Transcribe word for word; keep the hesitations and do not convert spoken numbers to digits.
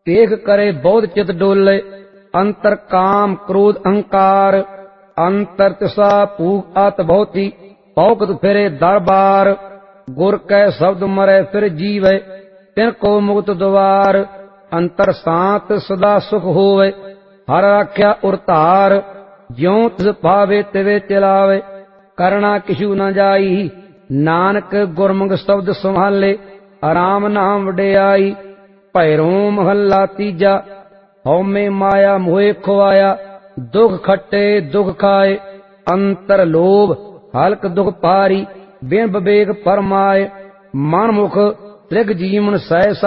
ਦੇਖ ਕਰੇ ਬਹੁਤ ਚਿਤ ਡੋਲੇ। ਅੰਤਰ ਕਾਮ ਕ੍ਰੋਧ ਅਹੰਕਾਰ, ਅੰਤਰ ਤਿਸਾ ਭੂਖ ਆਤ ਬਹੁਤੀ। ਭੌਕਤ ਫਿਰੇ ਦਰਬਾਰ, ਗੁਰ ਕੈ ਸ਼ਬਦ ਮਰੈ ਫਿਰ ਜੀਵੈ। ਤਿਨ ਕੋ ਮੁਕਤ ਦੁਆਰ, ਅੰਤਰ ਸ਼ਾਂਤ ਸਦਾ ਸੁਖ ਹੋਵੇ। ਹਰ ਰਾਖਿਆ ਉਰ ਧਾਰ, ਜਿਉ ਤਿਸ ਭਾਵੇ ਤਿਵੇਂ ਚਲਾਵੇ। ਕਰਣਾ ਕਿਛੂ ਨ ਜਾਈ, ਨਾਨਕ ਗੁਰਮੁਖ ਸ਼ਬਦ ਸੰਭਾਲੇ। ਆਰਾਮ ਨਾਮ ਵਡਿਆਈ, ਭੈਰੋ ਮਹੱਲਾ ਤੀਜਾ। ਹਉਮੈ ਮਾਇਆ ਮੋਹਿ ਖੁਆਇਆ, ਦੁਖ ਖੱਟੇ ਦੁਖ ਖਾਏ। ਅੰਤਰ ਲੋਭ ਹਲਕ ਦੁਖ ਪਾਰੀ, ਬਿਨ ਵਿਵੇਕ ਫਰਮਾਏ। ਮਨ ਮੁਖ ਤ੍ਰਿਗ ਜੀਵਨ ਸਹਿ